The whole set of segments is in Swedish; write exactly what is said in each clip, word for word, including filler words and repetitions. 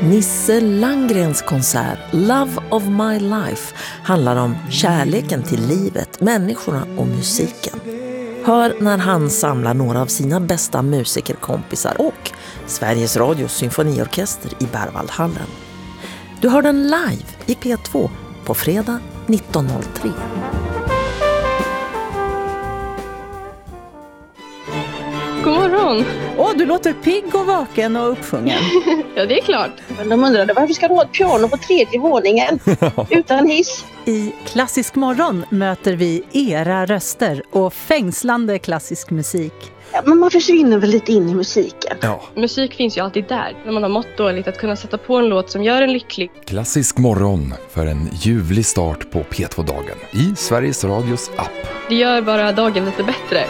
Nisse Landgrens konsert Love of My Life handlar om kärleken till livet, människorna och musiken. Hör när han samlar några av sina bästa musikerkompisar och Sveriges Radios symfoniorkester i Berwaldhallen. Du hör den live i P två på fredag nitton noll tre. God morgon! Åh, du låter pigg och vaken och uppsjungen. Ja, det är klart. Men de undrade varför ska du ha ett piano på tredje våningen utan hiss? I Klassisk morgon möter vi era röster och fängslande klassisk musik. Ja, men man försvinner väl lite in i musiken. Ja. Musik finns ju alltid där. När man har mått dåligt att kunna sätta på en låt som gör en lycklig. Klassisk morgon för en ljuvlig start på P två-dagen i Sveriges Radios app. Det gör bara dagen lite bättre.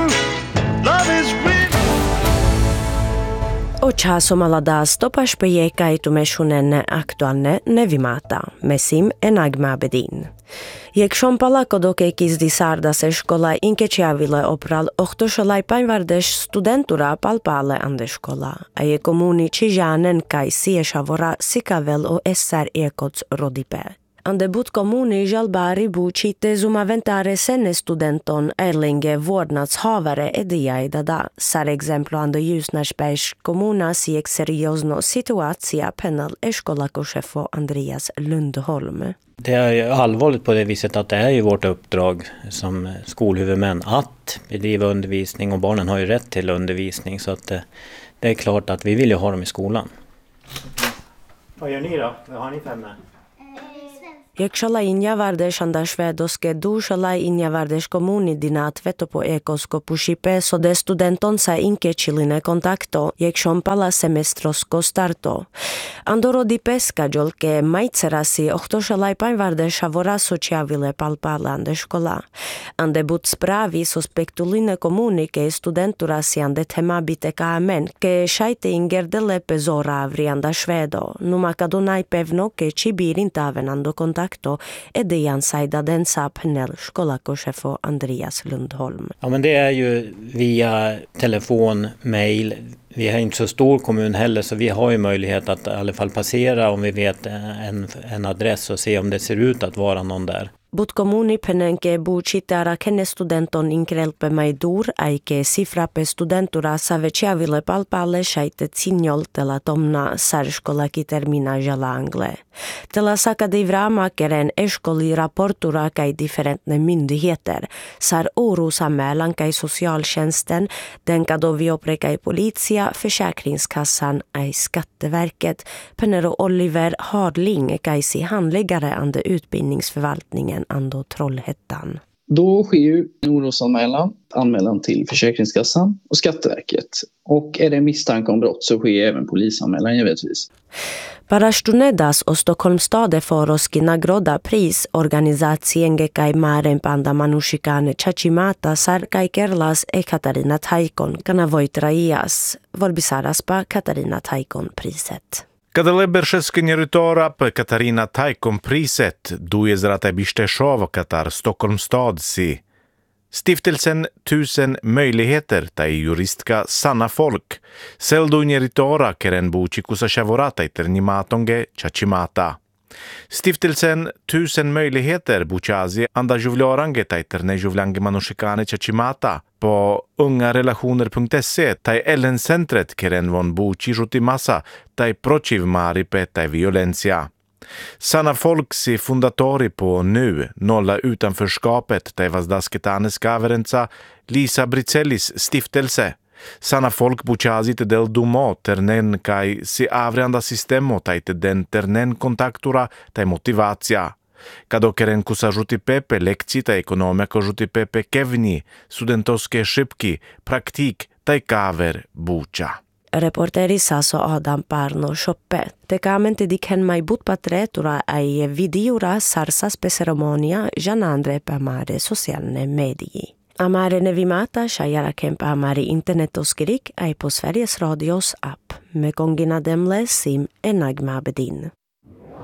Ocha somalada stopash pejekaitumeshunen aktualne nevimata, mesim enagma bedin. Jekshon palakodokekis disarda se škola inkečiavile opral ohtošolaj painvardesh studentura palpale ande škola, a je komuni čižanen kaj siešavora sikavel o essar ekots rodipe. Ande but komuni jalbari bucite zumaventare senne studenton erlinge vårdnadshavare ediaidada, sar exemplo ande Ljusnarsbergs komuna siek seriosno situatia penal eskolakochefo Andreas Lundholm. Det är ju allvarligt på det viset att det är ju vårt uppdrag som skolhuvudmän att bedriva undervisning, och barnen har ju rätt till undervisning, så att det, det är klart att vi vill ju ha dem i skolan. Vad gör ni då? Vad har ni för ämne? Jekshala inja vardesh anda švedoske dušala inja vardesh komuni dinatveto po ekosko pušipe so de studenton sa inke čiline kontakto jekšon pala semestrosko starto. Andoro di peska jolke majcerasi ohtošalaj pain vardesh avora sociavile palpala ande škola. Ande but spravi so spektuline komuni ke studenturasi ande tema biteka amen ke šajte ingerdele pezora avri anda švedo. Numa kadonaj pevno ke čibirin taven ando kontakto. Edian Saida Densa Penel skolakochefo Andreas Lundholm. Ja, men det är ju via telefon, mail. Vi har inte så stor kommun heller, så vi har ju möjlighet att i alla fall passera om vi vet en, en adress och se om det ser ut att vara någon där. But komuni penenke bucitara kene studenton inkrelpe maidur aike sifrape studentura saveciavile palpale shaite cinjol tela tomna sarškolaki termina jala angle. Tela saka de vrama keren eskoli rapportura kai differentne myndigheter, sar orosanmälan kai socialtjänsten, den kado vi oprekai politia, försäkringskassan, ai skatteverket, penero Oliver Hardling kaisi handläggare ande utbildningsförvaltningen ando Trollhättan. Då sker ju en orosanmälan, anmälan till Försäkringskassan och Skatteverket. Och är det misstanke om brott så sker även polisanmälan givetvis. Parastunedas och Stockholmstade foroski nagroda pris organizacienge kai maren panda manushikane chachimata sar kai kerlas e Katarina Taikon kanavoitraias. Vorbisaraspa Katarina Taikon priset. Kadale beršeskenje ritorap Katarina Taikon priset duezrata bisteshov Katar Stockholm stad si. Stiftelsen Tusen möjligheter tai juristka Sanna folk. Seldunje ritora keren buchikusa shavorata iternimatonge chachimata. Stiftelsen Tusen möjligheter buchazi anda juvlorange tai terne juvlange manushikane chachimata. På ungarelationer punkt se tai Ellen-centret keren von buchi rutimasa tai protiv maripe tai violencia. Sanna folksi fundatori på nu nolla utanförskapet tai vazdasketanes kaverenca Lisa Bricellis stiftelse. Sanna folk buchazit del dumo ternen kai si avreanda sistemo tai te den ternen kontaktura tai motivacija. Kado keren kusa žuti pepe lekci tai ekonomia ko žuti pepe kevni, studentoske šipki, praktik tai kaver bucha. Reporteri Saso Adam Parno Shoppe. Tekamente diken mai but patretura ai videora sarsas pe ceremonia janandre pe amare socialne medii. Amare nevimata shayara kempa amare internetoskirik ai på Sveriges Radios app. Med kongina demle sim enagma bedin.